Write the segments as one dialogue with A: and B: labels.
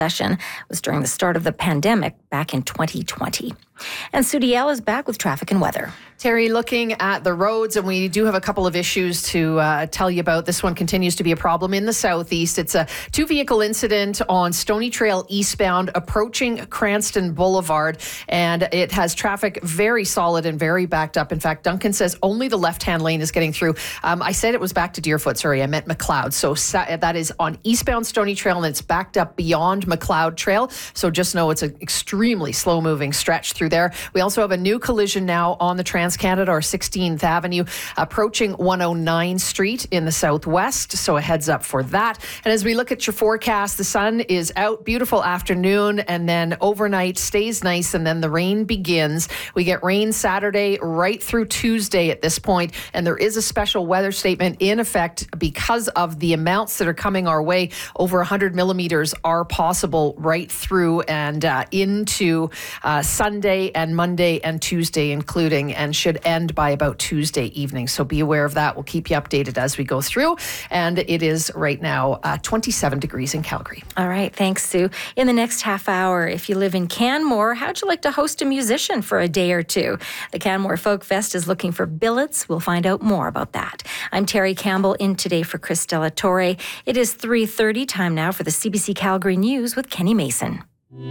A: session was during the start of the pandemic back in 2020. And Sudi El is back with traffic and weather.
B: Terry, looking at the roads, and we do have a couple of issues to tell you about. This one continues to be a problem in the southeast. It's a two-vehicle incident on Stony Trail eastbound approaching Cranston Boulevard, and it has traffic very solid and very backed up. In fact, Duncan says only the left-hand lane is getting through. I said it was back to Deerfoot. Sorry, I meant McLeod. So that is on eastbound Stony Trail, and it's backed up beyond McLeod Trail. So just know it's an extremely slow-moving stretch through there. We also have a new collision now on the TransCanada or 16th Avenue approaching 109 Street in the southwest. So a heads up for that. And as we look at your forecast, the sun is out, beautiful afternoon, and then overnight stays nice, and then the rain begins. We get rain Saturday right through Tuesday at this point, and there is a special weather statement in effect because of the amounts that are coming our way. Over 100 millimeters are possible right through and into Sunday and Monday and Tuesday including, and should end by about Tuesday evening. So be aware of that. We'll keep you updated as we go through. And it is right now 27 degrees in Calgary.
A: All right. Thanks, Sue. In the next half hour, if you live in Canmore, how'd you like to host a musician for a day or two? The Canmore Folk Fest is looking for billets. We'll find out more about that. I'm Terry Campbell, in today for Chris Delatorre. It is 3:30, time now for the CBC Calgary News with Kenny Mason.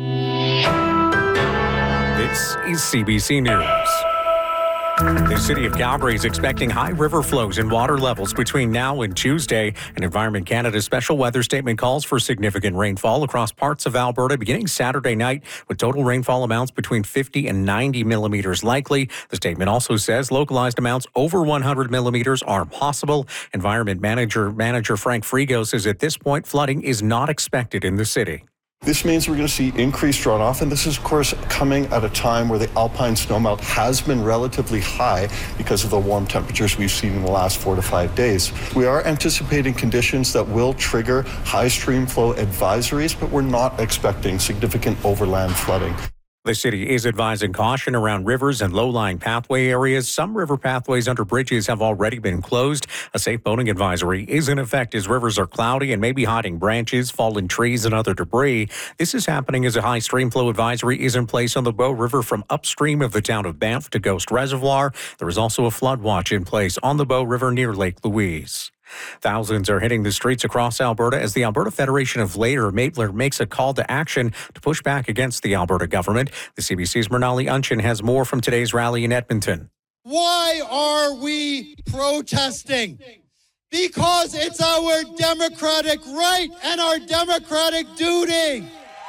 C: This is CBC News. The City of Calgary is expecting high river flows and water levels between now and Tuesday. An Environment Canada special weather statement calls for significant rainfall across parts of Alberta beginning Saturday night, with total rainfall amounts between 50 and 90 millimeters likely. The statement also says localized amounts over 100 millimeters are possible. Environment Manager Frank Frigo says at this point, flooding is not expected in the city.
D: This means we're going to see increased runoff, and this is, of course, coming at a time where the alpine snowmelt has been relatively high because of the warm temperatures we've seen in the last 4 to 5 days. We are anticipating conditions that will trigger high stream flow advisories, but we're not expecting significant overland flooding.
C: The city is advising caution around rivers and low-lying pathway areas. Some river pathways under bridges have already been closed. A safe boating advisory is in effect as rivers are cloudy and may be hiding branches, fallen trees, and other debris. This is happening as a high stream flow advisory is in place on the Bow River from upstream of the town of Banff to Ghost Reservoir. There is also a flood watch in place on the Bow River near Lake Louise. Thousands are hitting the streets across Alberta as the Alberta Federation of Labour makes a call to action to push back against the Alberta government. The CBC's Mrinali Unchin has more from today's rally in Edmonton.
E: Why are we protesting? Because it's our democratic right and our democratic duty.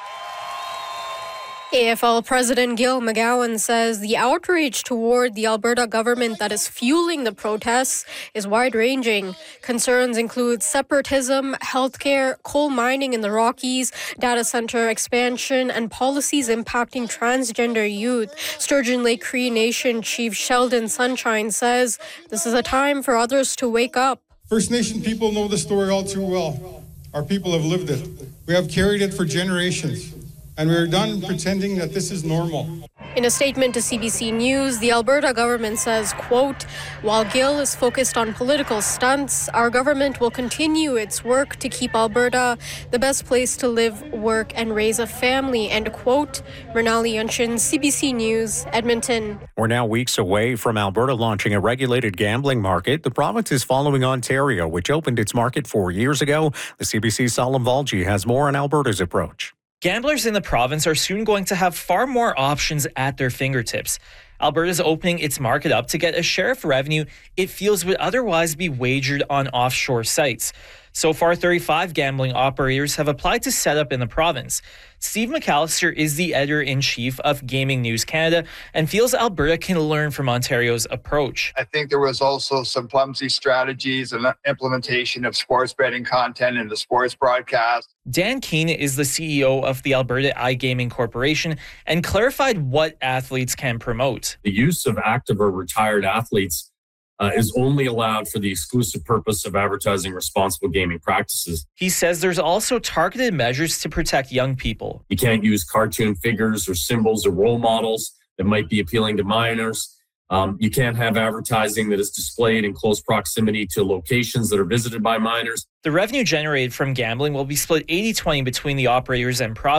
F: AFL President Gil McGowan says the outrage toward the Alberta government that is fueling the protests is wide-ranging. Concerns include separatism, healthcare, coal mining in the Rockies, data center expansion, and policies impacting transgender youth. Sturgeon Lake Cree Nation Chief Sheldon Sunshine says this is a time for others to wake up.
G: First Nation people know the story all too well. Our people have lived it. We have carried it for generations. And we're done pretending that this is normal.
F: In a statement to CBC News, the Alberta government says, quote, while Gil is focused on political stunts, our government will continue its work to keep Alberta the best place to live, work, and raise a family, end quote. Mrinali Unchin, CBC News, Edmonton.
C: We're now weeks away from Alberta launching a regulated gambling market. The province is following Ontario, which opened its market 4 years ago. The CBC's Salim Valji has more on Alberta's approach.
H: Gamblers in the province are soon going to have far more options at their fingertips. Alberta is opening its market up to get a share of revenue it feels would otherwise be wagered on offshore sites. So far, 35 gambling operators have applied to set up in the province. Steve McAllister is the editor-in-chief of Gaming News Canada and feels Alberta can learn from Ontario's approach.
I: I think there was also some clumsy strategies and implementation of sports betting content in the sports broadcast.
H: Dan Keane is the CEO of the Alberta iGaming Corporation and clarified what athletes can promote.
J: The use of active or retired athletes is only allowed for the exclusive purpose of advertising responsible gaming practices.
H: He says there's also targeted measures to protect young people.
J: You can't use cartoon figures or symbols or role models that might be appealing to minors. You can't have advertising that is displayed in close proximity to locations that are visited by minors.
H: The revenue generated from gambling will be split 80-20 between the operators and province.